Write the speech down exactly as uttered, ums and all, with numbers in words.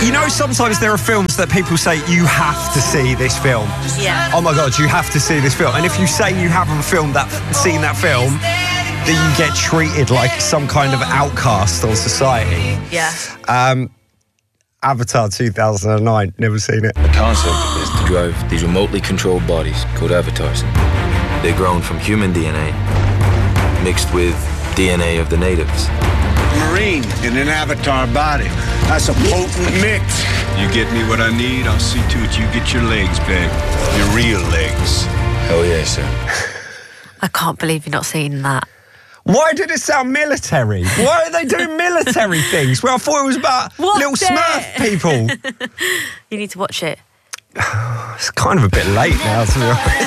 You know, sometimes there are films that people say, you have to see this film. Yeah. Oh my God, you have to see this film. And if you say you haven't filmed that, seen that film, then you get treated like some kind of outcast of society. Yeah. Um, Avatar two thousand nine, never seen it. The concept is to drive these remotely controlled bodies called avatars. They're grown from human D N A mixed with D N A of the natives. Marine in an avatar body. That's a potent mix. You get me what I need, I'll see to it you get your legs back. Your real legs. Hell yeah, sir. I can't believe you've not seen that. Why did it sound military? Why are they doing military things? Well, I thought it was about Watch little it. Smurf people. You need to watch it. It's kind of a bit late now, to be honest.